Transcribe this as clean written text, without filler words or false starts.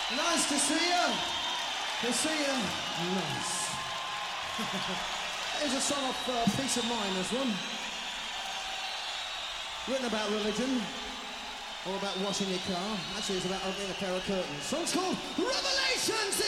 Nice to see you. To see you. Nice. Here's a song of Peace of Mind, this one. Written about religion. Or about washing your car. Actually, it's about opening a pair of curtains. Song's called Revelations.